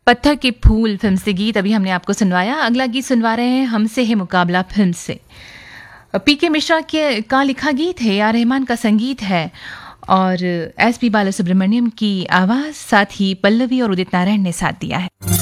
पत्थर के फूल फिल्म से गीत अभी हमने आपको सुनवाया। अगला गीत सुनवा रहे हैं हमसे है मुकाबला फिल्म से। पीके मिश्रा के का लिखा गीत है, ए आर रहमान का संगीत है और एस पी बालासुब्रमण्यम की आवाज, साथ ही पल्लवी और उदित नारायण ने साथ दिया है।